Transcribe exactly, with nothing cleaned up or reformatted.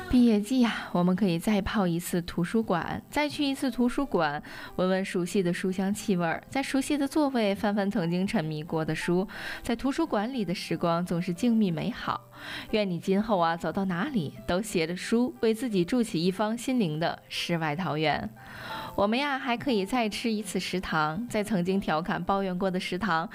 毕业季呀，我们可以再泡一次图书馆，再去一次图书馆，闻闻熟悉的书香气味儿，在熟悉的座位翻翻曾经沉迷过的书，在图书馆里的时光总是静谧美好。愿你今后啊走到哪里都携着书，为自己筑起一方心灵的世外桃源。我们呀还可以再吃一次食堂，在曾经调侃抱怨过的食堂，